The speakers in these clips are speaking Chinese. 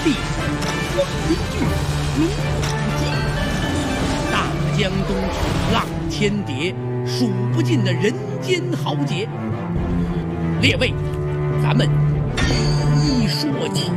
历史风云剧《名古记》，大江东去，浪千叠，数不尽的人间豪杰。列位，咱们一一说起。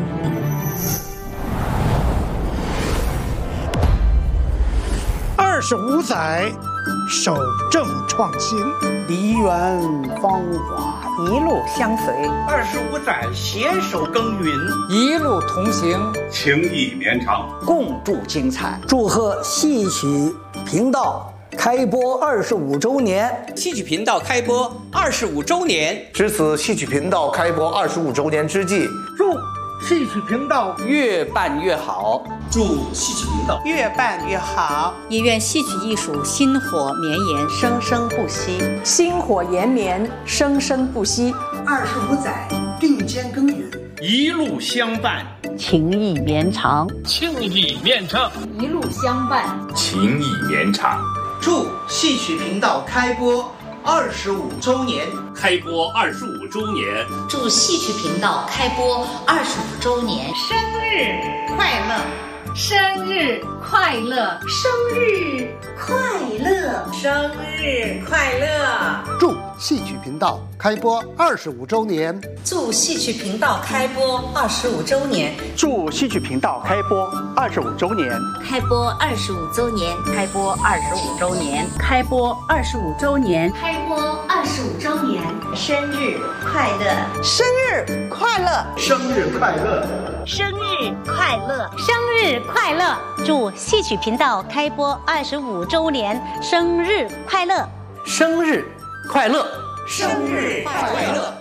25载，守正创新， 梨园芳华一路相随 ，25载携手耕耘， 一路同行， 情谊绵长， 共筑精彩。 祝贺戏曲频道开播25周年！ 戏曲频道开播25周年， 值此戏曲频道开播25周年之际， 祝戏曲频道越办越好， 祝戏曲频道越办越好， 也愿戏曲艺术薪火绵延， 生生不息， 薪火延绵，生生不息。 25载，并肩耕耘， 一路相伴， 情谊绵长， 情谊绵长， 一路相伴， 情谊绵长。 祝戏曲频道开播25周年！ 开播25周年！ 祝戏曲频道开播25周年！ 生日快乐！ 生日快乐！ 生日快乐！ 生日快乐！ 祝戏曲频道开播25周年！ 祝戏曲频道开播25周年！ 祝戏曲频道开播25周年！ 开播25周年！ 开播25周年！开播25周年！ 开播25周年！ 生日快乐！ 生日快乐！ 生日快乐！ 生日快乐！ 生日快乐！祝戏曲频道开播25周年！生日快乐！ 生日快乐！ 生日快乐！